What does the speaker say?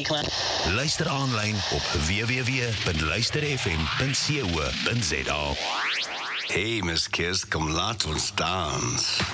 Luister aanlyn op www.luisterfm.co.za. Hey, Miss Kiss, kom laat ons dans.